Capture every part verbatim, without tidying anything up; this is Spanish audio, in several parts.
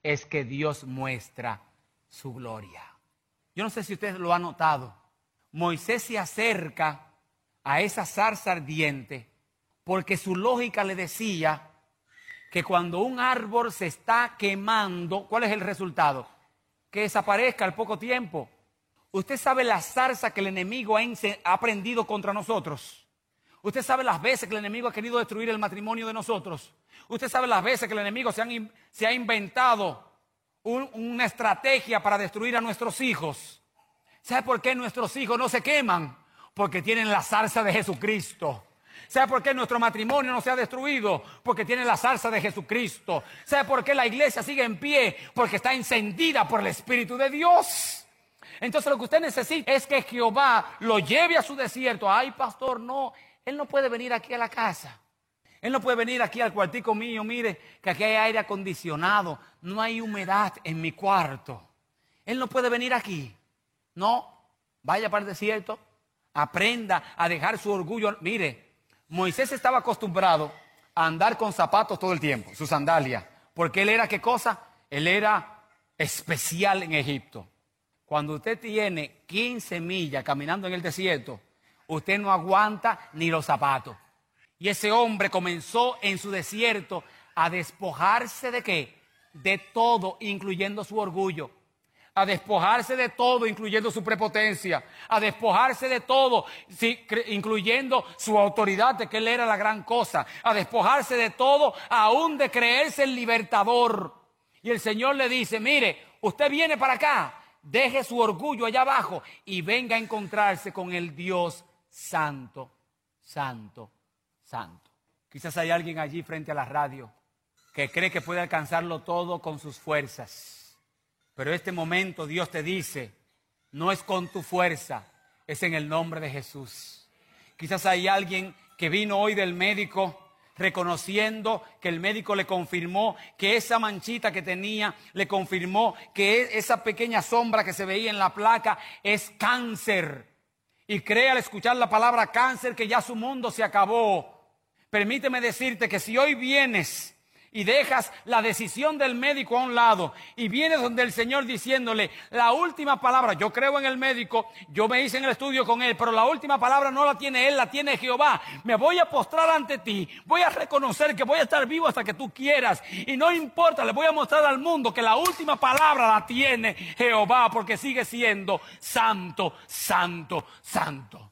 es que Dios muestra su gloria. Yo no sé si usted lo ha notado. Moisés se acerca a esa zarza ardiente porque su lógica le decía que cuando un árbol se está quemando, ¿cuál es el resultado? Que desaparezca al poco tiempo. Usted sabe la zarza que el enemigo ha, ha prendido contra nosotros. Usted sabe las veces que el enemigo ha querido destruir el matrimonio de nosotros. Usted sabe las veces que el enemigo se, han, se ha inventado un, una estrategia para destruir a nuestros hijos. ¿Sabe por qué nuestros hijos no se queman? Porque tienen la zarza de Jesucristo. ¿Sabe por qué nuestro matrimonio no se ha destruido? Porque tiene la zarza de Jesucristo. ¿Sabe por qué la iglesia sigue en pie? Porque está encendida por el Espíritu de Dios. Entonces lo que usted necesita es que Jehová lo lleve a su desierto. Ay, pastor, no, él no puede venir aquí a la casa. Él no puede venir aquí al cuartico mío. Mire que aquí hay aire acondicionado, no hay humedad en mi cuarto. Él no puede venir aquí. No, vaya para el desierto, aprenda a dejar su orgullo. Mire, Moisés estaba acostumbrado a andar con zapatos todo el tiempo, sus sandalias, porque él era, ¿qué cosa? Él era especial en Egipto. Cuando usted tiene quince millas caminando en el desierto, usted no aguanta ni los zapatos. Y ese hombre comenzó en su desierto a despojarse ¿de qué? De todo, incluyendo su orgullo. A despojarse de todo, incluyendo su prepotencia, a despojarse de todo, sí, incluyendo su autoridad, de que él era la gran cosa, a despojarse de todo, aún de creerse el libertador. Y el Señor le dice, mire, usted viene para acá, deje su orgullo allá abajo y venga a encontrarse con el Dios santo, santo, santo. Quizás hay alguien allí frente a la radio que cree que puede alcanzarlo todo con sus fuerzas. Pero este momento Dios te dice, no es con tu fuerza, es en el nombre de Jesús. Quizás hay alguien que vino hoy del médico reconociendo que el médico le confirmó que esa manchita que tenía, le confirmó que esa pequeña sombra que se veía en la placa es cáncer. Y cree al escuchar la palabra cáncer que ya su mundo se acabó. Permíteme decirte que si hoy vienes y dejas la decisión del médico a un lado y vienes donde el Señor diciéndole la última palabra, yo creo en el médico, yo me hice en el estudio con él, pero la última palabra no la tiene él, la tiene Jehová. Me voy a postrar ante ti, voy a reconocer que voy a estar vivo hasta que tú quieras y no importa, le voy a mostrar al mundo que la última palabra la tiene Jehová, porque sigue siendo santo, santo, santo.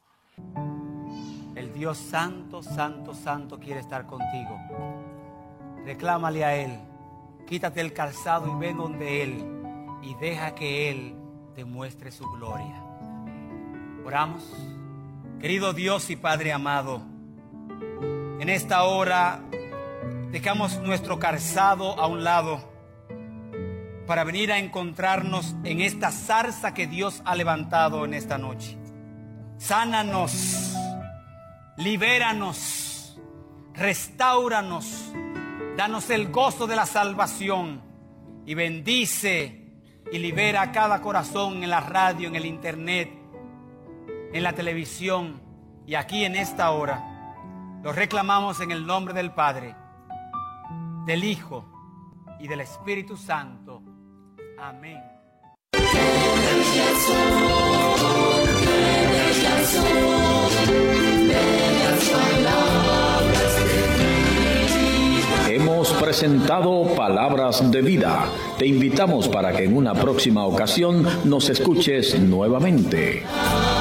El Dios santo, santo, santo quiere estar contigo. Reclámale a Él, quítate el calzado y ven donde Él y deja que Él te muestre su gloria. Oramos. Querido Dios y Padre amado, en esta hora dejamos nuestro calzado a un lado para venir a encontrarnos en esta zarza que Dios ha levantado en esta noche. Sánanos, libéranos, restáuranos. Danos el gozo de la salvación y bendice y libera a cada corazón en la radio, en el internet, en la televisión y aquí en esta hora. Lo reclamamos en el nombre del Padre, del Hijo y del Espíritu Santo. Amén. Hemos presentado Palabras de Vida. Te invitamos para que en una próxima ocasión nos escuches nuevamente.